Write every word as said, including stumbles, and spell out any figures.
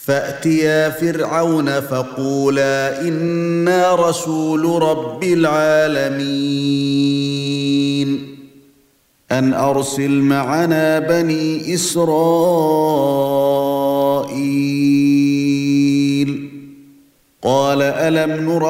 فأتيا فرعون فقولا إنا رسول رب العالمين أن أرسل معنا بني إسرائيل قال ألم نربك